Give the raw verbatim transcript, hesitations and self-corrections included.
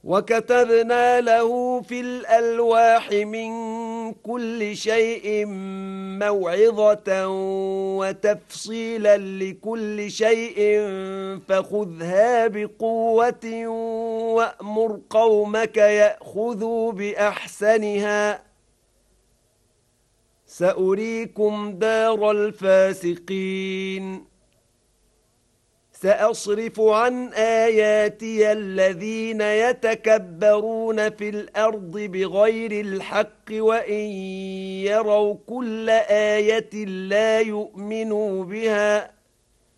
وكتبنا له في الألواح من كل شيء موعظة وتفصيلا لكل شيء فخذها بقوة وأمر قومك يأخذوا بأحسنها سأريكم دار الفاسقين سأصرف عن آياتي الذين يتكبرون في الأرض بغير الحق وإن يروا كل آية لا يؤمنوا بها